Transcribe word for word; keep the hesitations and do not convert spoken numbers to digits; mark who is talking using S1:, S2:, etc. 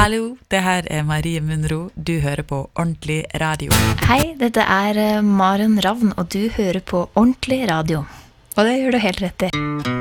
S1: Hallo, det her er Marie Munro. Du hører på Ordentlig Radio.
S2: Hei, dette er Maren Ravn, og du hører på Ordentlig Radio. Og det gjør du helt rett i.